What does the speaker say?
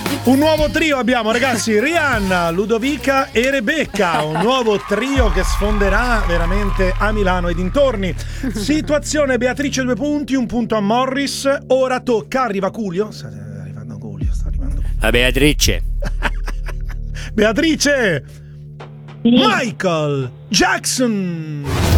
Un nuovo trio abbiamo, ragazzi: Rihanna, Ludovica e Rebecca. Un nuovo trio che sfonderà veramente a Milano e dintorni. Situazione: Beatrice 2 punti, 1 punto a Morris. Ora tocca, arriva Culio. Sta arrivando Culio. A Beatrice. Beatrice. Michael Jackson.